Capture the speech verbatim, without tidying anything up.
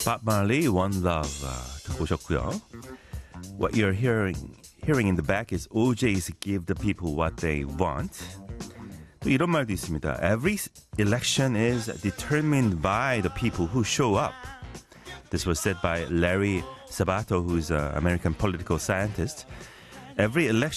Bob Marley, One Love 아, 듣고 오셨고요. What you're hearing, hearing in the back is 오제이's Give the People What They Want. 또 이런 말도 있습니다. Every election is determined by the people who show up. This was said by Larry Sabato, who's an American political scientist. Every election